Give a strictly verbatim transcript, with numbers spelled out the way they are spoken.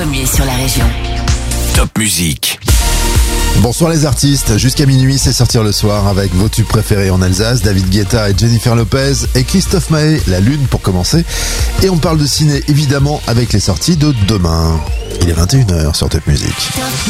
premier sur la région. Top Musique. Bonsoir les artistes, jusqu'à minuit c'est sortir le soir avec vos tubes préférés en Alsace, David Guetta et Jennifer Lopez et Christophe Maé, La Lune pour commencer. Et on parle de ciné évidemment avec les sorties de demain. Il est vingt et une heures sur Top Musique. Top